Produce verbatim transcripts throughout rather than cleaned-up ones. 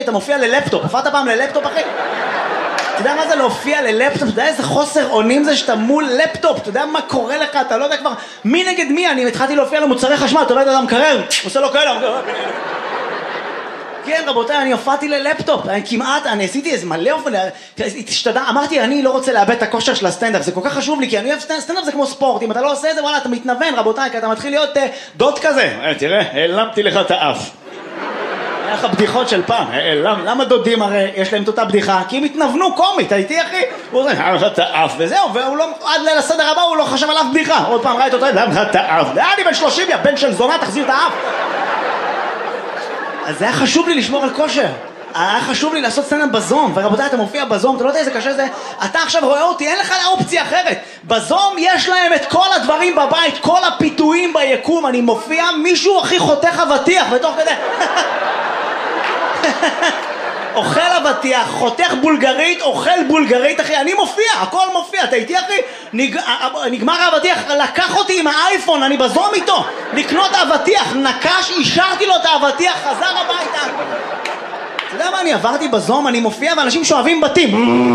אתה מופיע ללפטופ, הופעת פעם ללפטופ אחי? אתה יודע מה זה להופיע ללפטופ? אתה יודע איזה חוסר אונים זה שאתה מול לפטופ? אתה יודע מה קורה לך? אתה לא יודע כבר מי נגד מי? אני התחלתי להופיע למוצרי חשמל, אתה רואה את אדם קרר, עושה לו כאלה. כן רבותיי, אני הופעתי ללפטופ, אני כמעט, אני עשיתי איזה מלא אופן, התשתדע, אמרתי אני לא רוצה לאבד את הכושר של הסטנדאפ, זה כל כך חשוב לי, כי אני אוהב סטנדאפ זה כמו ספורט, אם אתה לא עושה את זה, וואלה, אתה מתנוון רבותיי, כי אתה מתחיל להיות דוד כזה, תראה, העלמתי לך את האף. היה לך בדיחות של פעם, למה דודים הרי יש להם את אותה בדיחה? כי הם התנוונו קומית, הייתי אחי, הוא אומר, היה לך את האף, וזהו, ועד ליל הסדר הבא הוא לא חשב על אף בדיחה, עוד פעם ראית אותו, היה לך את האף, אני בן שלושים, יא בן של זונה, תחזיר את האף. אז זה היה חשוב לי לשמור על כושר, היה חשוב לי לעשות סטנדאפ בזום, ורבותיי אתה מופיע בזום, אתה לא יודע איזה קשה זה, אתה עכשיו רואה אותי, אין לך אופציה אחרת, בזום יש להם את כל הדברים בבית, כל הפיתויים ביקום, אני מופיע, מישהו הכי חותך אבטיח, ותוך כדי אוכל אבטיח, חותך בולגרית, אוכל בולגרית אחי, אני מופיע, הכל מופיע, אתה איתי אחי? נג... נגמר האבטיח, לקח אותי עם האייפון, אני בזום איתו, לקנות אבטיח, נקש, אישרתי לו את האבטיח, חזר הביתה. אתה יודע מה, אני עברתי בזום, אני מופיע ואנשים שואבים בתים.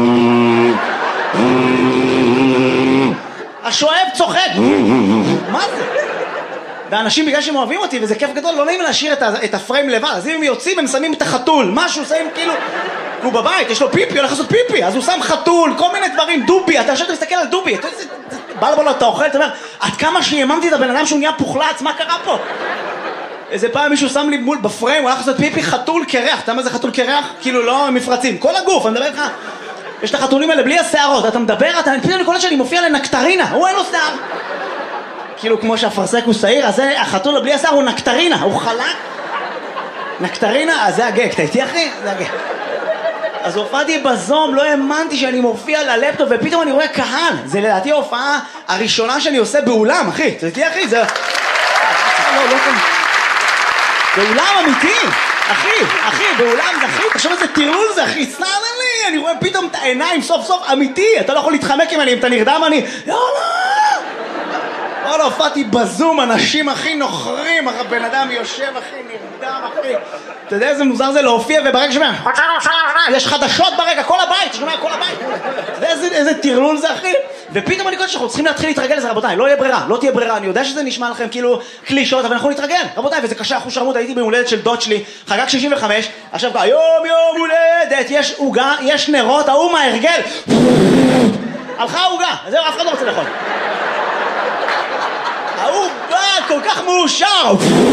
השואב צוחק. מה זה? ואנשים בגלל שהם אוהבים אותי, וזה כיף גדול, לא נעים להשאיר את, ה- את הפריים לבד, אז אם הם יוצאים, הם שמים את החתול, משהו, שמים כאילו, הוא בבית, יש לו פיפי, הולך לעשות פיפי, אז הוא שם חתול, כל מיני דברים, דובי, אתה עכשיו תסתכל על דובי, אתה יודע, בא לבוא לו, אתה אוכל, אתה אומר, עד כמה שיממתי את הבן אדם שהוא נהיה פוחלץ, מה קרה פה? איזה פעם מישהו שם לי מול, בפריים, הוא הולך לעשות פיפי, חתול קרח, אתה יודע מה זה חתול קרח? כאילו לא מפרצים, כל הגוף, אני מדבר לך, יש את החתולים האלה בלי השערות, אתה מדבר, אתה, פתאום אני קולט שאני מופיע לנקטרינה, הוא אין לו שיער. כאילו כמו שהפרסק הוא שעיר, אז החתול בלי השיער הוא נקטרינה, הוא חלק. נקטרינה, אז זה הגג, אתה איתי אחי? זה הגג. אז הופעתי בזום, לא האמנתי שאני מופיע ללפטופ, ופתאום אני רואה קהל. זה לדעתי ההופעה הראשונה שאני עושה באולם, אחי. אתה איתי אחי? זה... לא, לא כאן. באולם אמיתי, אחי, אחי, באולם זה אחי, תחשוב איזה טירול זה אחי, סנן לי, אני רואה פתאום את העיניים סוף סוף אמיתי, אתה לא יכול להתחמק עם אני, אם אתה נרדם אני, יאללה! וואלה, הופעתי בזום, אנשים הכי נוחרים, הבן אדם יושב הכי נרדם הכי, אתה יודע איזה מוזר זה להופיע וברגע שומע, יש חדשות ברקע, כל הבית, שומע כל הבית, אתה יודע איזה, איזה טירלול זה אחי, ופתאום אני קודם שאנחנו צריכים להתחיל להתרגל לזה רבותיי, לא יהיה ברירה, לא תהיה ברירה, אני יודע שזה נשמע לכם כאילו קלישות, אבל אנחנו נתרגל, רבותיי, וזה קשה, אחוז שרמות, הייתי בהולדת של דוד שלי, חגג שישים וחמש, עכשיו היום יום הולדת, יש עוגה, יש נרות, ההוא מההרגל, הלכה העוגה, זהו, אף אחד לא רוצה לאכול. הוא בא כל כך מאושר,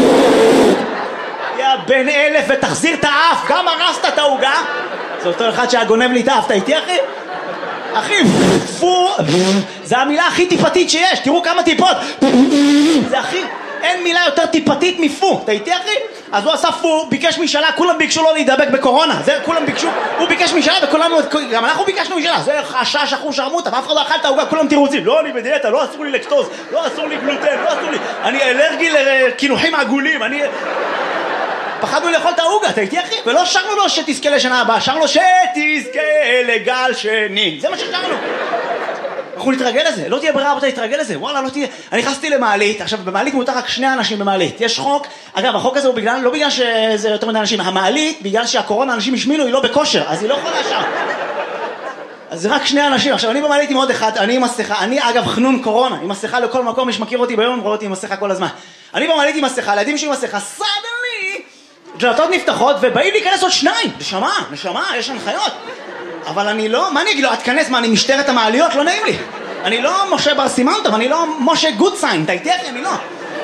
יא בן אלף ותחזיר את האף, גם הרסת את ההוגה. זה אותו אחד שהגונב לי את האף, אתה איתי אחי? אחי, פו, זה המילה הכי טיפתית שיש, תראו כמה טיפות, זה הכי, אין מילה יותר טיפתית מפו, אתה איתי אחי? אז הוא עשה פו, ביקש משאלה, כולם ביקשו לו להידבק בקורונה, זה כולם ביקשו, הוא ביקש משאלה וכולנו, גם אנחנו ביקשנו משאלה, זה חשש אחוז שרמוטה, ואף אחד לא אכל את ההוגה, כולם תירוצים, לא אני בדיאטה, לא אסור לי לקטוז, לא אסור לי גלוטן, לא אסור לי, אני אלרגי לקינוחים עגולים, אני... פחדנו לאכול את ההוגה, אתה איתי אחי? ולא שרנו לו שתזכה לשנה הבאה, שרנו שתזכה לגל שני, זה מה ששרנו. אנחנו נתרגל לזה, לא תהיה ברירה רבותי, נתרגל לזה, וואלה לא תהיה, אני נכנסתי למעלית, עכשיו במעלית מותר רק שני אנשים במעלית, יש חוק, אגב החוק הזה הוא בגלל, לא בגלל שזה יותר מדי אנשים, המעלית בגלל שהקורונה אנשים השמינו היא לא בכושר, אז היא לא יכולה שם, אז זה רק שני אנשים, עכשיו אני במעלית עם עוד אחד, אני עם מסכה, אני אגב חנון קורונה, עם מסכה לכל מקום, יש מכיר אותי ביום, רואה אותי עם מסכה כל הזמן, אני במעלית עם מסכה, לידים שלי עם מסכה, סדלי, דלתות נפתחות ובאים להיכנס עוד שניים, נשמה, נשמה, יש הנחיות. אבל אני לא, מה אני אגיד לו, את כנס, מה אני משטרת המעליות? לא נעים לי. אני לא משה בר סימנטוב, אני לא משה גודסיין, אתה איתי אחי? אני לא.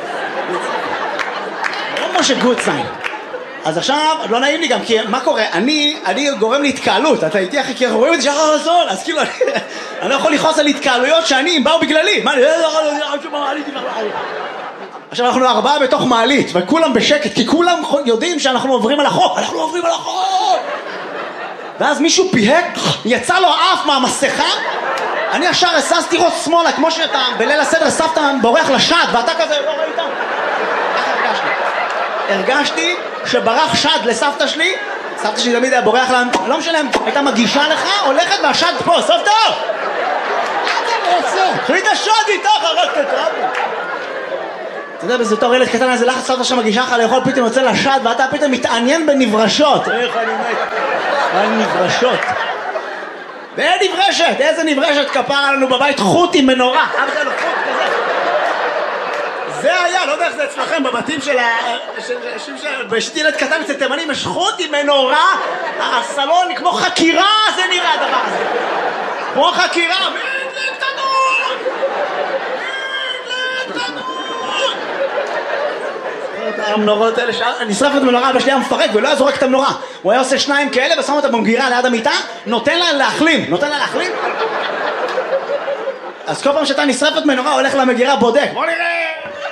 לא משה גודסיין. אז עכשיו, לא נעים לי גם, כי מה קורה? אני, אני גורם להתקהלות, אתה איתי אחי? כי אנחנו רואים את זה שחר הסול, אז כאילו, אני לא יכול לכעוס על התקהלויות שאני, הם באו בגללי. מה, אני לא עכשיו אנחנו ארבעה בתוך מעלית, וכולם בשקט, כי כולם יודעים שאנחנו עוברים על החוק. אנחנו עוברים על החוק! ואז מישהו פיהק, יצא לו אף מהמסכה, אני ישר הססתי ראש שמאלה, כמו שאתה בליל הסדר סבתא בורח לשד, ואתה כזה לא ראית? ככה הרגשתי. הרגשתי שברח שד לסבתא שלי, סבתא שלי תמיד היה בורח לה, לא משנה, הייתה מגישה לך, הולכת והשד פה, סבתא! מה אתה רוצה? חליט השד איתך, הרגת את רבי. אתה יודע, בזה תור ילד קטן, איזה לחץ סבתא שמגישה לך לאכול, פתאום יוצא לשד, ואתה פתאום מתעניין בנברשות. איך אני מת? על נברשות. ואין נברשת, איזה נברשת כפרה לנו בבית, חוט עם מנורה. אבא לו חוט כזה. זה היה, לא יודע איך זה אצלכם, בבתים של ה... בשתי ילד קטן אצל תימנים, יש חוט עם מנורה, הסלון כמו חקירה, זה נראה הדבר הזה. כמו חקירה, מדלק תנור! מדלק תנור! המנורות האלה, נשרף את המנורה, אבא שלי היה מפרק ולא היה זורק את המנורה. הוא היה עושה שניים כאלה ושם אותה במגירה ליד המיטה, נותן לה להחלים, נותן לה להחלים. אז כל פעם שאתה נשרפת מנורה, הולך למגירה, בודק. בוא נראה!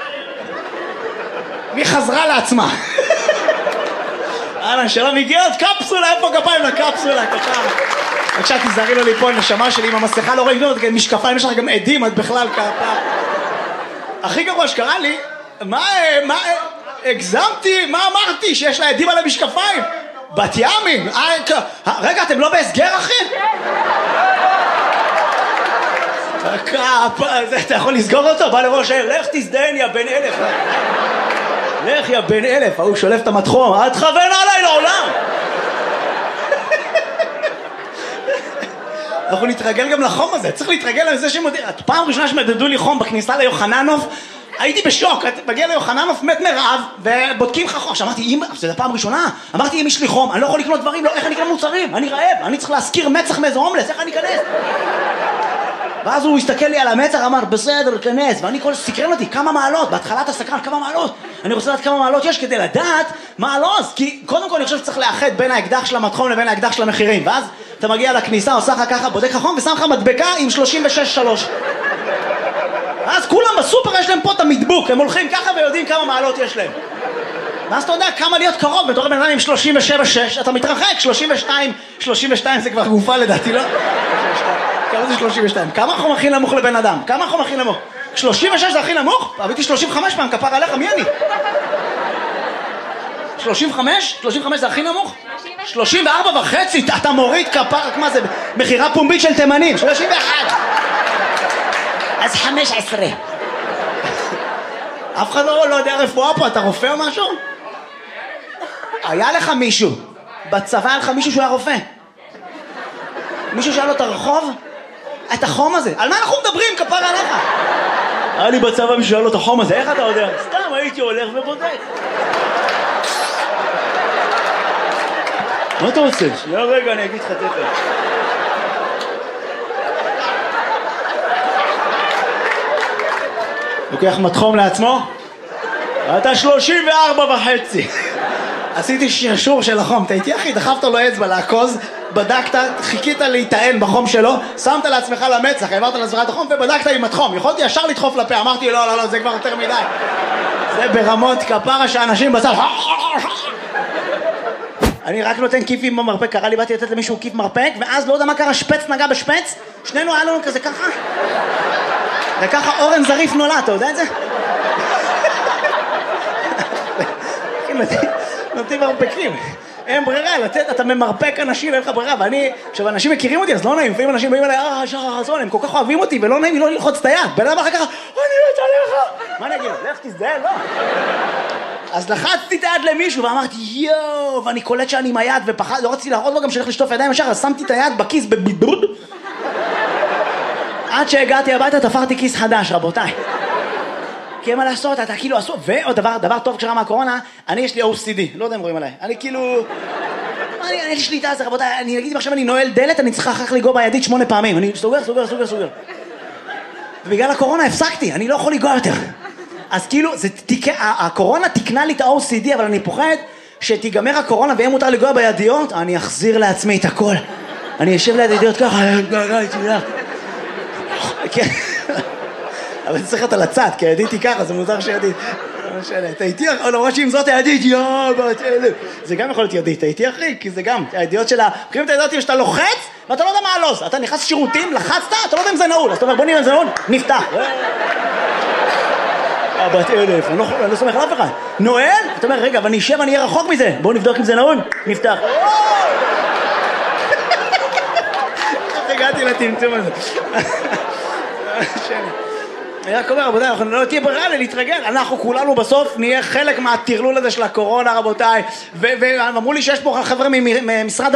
מי חזרה לעצמה? אהלן, שלום, הגיע עוד קפסולה, איפה כפיים לקפסולה, כפיים. בבקשה, תזהרי לו ליפול, נשמה שלי, עם המסכה לא רואים, משקפיים, יש לך גם עדים, את בכלל כפיים. הכי גרוע שקרה לי, מה, מה, הגזמתי, מה אמרתי? שיש לה עדים על המשקפיים? בת ימים, רגע, אתם לא בהסגר, אחי? אתה יכול לסגור אותו? בא לראש העיר, לך תזדיין יא בן אלף. לך יא בן אלף, הוא שולף את המתחום, אל תכוון עליי לעולם. אנחנו נתרגל גם לחום הזה, צריך להתרגל לזה שמודיע. פעם ראשונה שמדדו לי חום בכניסה ליוחננוף, הייתי בשוק, מגיע ליוחננוף, מת מרעב, ובודקים לך חום. אמרתי, זה הפעם ראשונה, אמרתי, אם יש לי חום, אני לא יכול לקנות דברים, איך אני אקנה מוצרים? אני רעב, אני צריך להזכיר מצח מאיזה הומלס, איך אני אכנס? ואז הוא הסתכל לי על המצח, אמר, בסדר, כנס, ואני כל סקרן אותי, כמה מעלות, בהתחלת הסקרן, כמה מעלות, אני רוצה לדעת כמה מעלות יש כדי לדעת מה הלוז, כי קודם כל אני חושב שצריך לאחד בין האקדח של המתחום לבין האקדח של המחירים, ואז אתה מגיע לכניסה, עושה לך ככה, בודק לך חום, ושם לך מדבקה עם שלושים ושש שלוש. אז כולם בסופר יש להם פה את המדבוק, הם הולכים ככה ויודעים כמה מעלות יש להם. ואז אתה יודע כמה להיות קרוב, בתור בן אדם עם שלושים ושבע שש, אתה מתרחק, שלושים ושתיים, שלושים ושתיים זה כבר גופה לדעתי, לא? כמה זה שלושים ושתיים? כמה החום הכי נמוך לבן אדם? כמה החום הכי נמוך? שלושים ושש זה הכי נמוך? הביתי שלושים וחמש פעם, כפר עליך, מי אני? שלושים וחמש? שלושים וחמש זה הכי נמוך? שלושים וארבע וחצי, אתה מוריד כפר, מה זה? מחירה פומבית של תימנים, שלושים ואחת. אז חמש עשרה. אף אחד לא, לא יודע רפואה פה, אתה רופא או משהו? היה לך מישהו, בצבא היה לך מישהו שהוא היה רופא. מישהו שאל לו את הרחוב? את החום הזה, על מה אנחנו מדברים, כפר עליך? היה לי בצבא מישהו שאל לו את החום הזה, איך אתה יודע? סתם הייתי הולך ובודק. מה אתה רוצה? שנייה רגע, אני אגיד לך תכף. לוקח מתחום לעצמו? אתה שלושים וארבע וחצי. עשיתי שרשור של החום, אתה איתי אחי, דחפת לו אצבע לעקוז, בדקת, חיכית להיטען בחום שלו, שמת לעצמך למצח, העברת לעצמך את החום ובדקת עם התחום. יכולתי ישר לדחוף לפה, אמרתי לא, לא, לא, זה כבר יותר מדי. זה ברמות כפרה שאנשים בצד. אני רק נותן כיפים במרפק, קרה לי, באתי לתת למישהו כיף מרפק, ואז לא יודע מה קרה, שפץ נגע בשפץ, שנינו היה לנו כזה ככה. וככה אורן זריף נולד, אתה יודע את זה? נותנים מרפקים, אין ברירה, לתת, אתה ממרפק אנשים, אין לך ברירה, ואני, עכשיו אנשים מכירים אותי, אז לא נעים, לפעמים אנשים באים אליי, אה, שחר חסון, הם כל כך אוהבים אותי, ולא נעים לי לא ללחוץ את היד, בן אדם אחר ככה, אני מת עליך, מה אני אגיד? לך תזדהה, לא. אז לחצתי את היד למישהו, ואמרתי, יואו, ואני קולט שאני עם היד, ופחד, לא רציתי להראות לו גם שהולך לשטוף ידיים ישר, אז שמתי את היד בכיס בבידוד, עד שהגעתי הביתה, תפרתי כיס חדש, רבותיי. כי אין מה לעשות, אתה כאילו עשו, ועוד דבר, דבר טוב כשרה מהקורונה, אני יש לי או סי די, לא יודע אם רואים עליי, אני כאילו, אני, אני יש לי שליטה על זה, רבותיי, אני אגיד עכשיו אני נועל דלת, אני צריכה אחר לגוע בידית שמונה פעמים, אני סוגר, סוגר, סוגר, סוגר. ובגלל הקורונה הפסקתי, אני לא יכול לגוע יותר. אז כאילו, זה תיקה, הקורונה תקנה לי את ה-או סי די, אבל אני פוחד שתיגמר הקורונה ויהיה מותר לגוע בידיות, אני אחזיר לעצמי את הכל. אני אשב ליד ידיות ככה, כן. אבל צריך את על הצד, כי הידיתי ככה, זה מוזר שידית. לא משנה, אתה איתי, למרות שאם זאת הידית, יואו, בת אלף. זה גם יכול להיות ידית, אתה איתי אחי, כי זה גם, הידיעות שלה, בחירים את הידיעות שאתה לוחץ, ואתה לא יודע מה הלוז. אתה נכנס שירותים, לחצת, אתה לא יודע אם זה נעול. אז אתה אומר, בוא נראה אם זה נעול, נפתח. בת אלף, אני לא סומך על אף אחד. נועל, אתה אומר, רגע, אבל אני אשב, אני אהיה רחוק מזה. בוא נבדוק אם זה נעול, נפתח. איך הגעתי לטמטום הזה? אני רק אומר, רבותיי, אנחנו לא תהיה ברירה להתרגל, אנחנו כולנו בסוף נהיה חלק מהטרלול הזה של הקורונה, רבותיי, ואמרו לי שיש פה חבר'ה ממשרד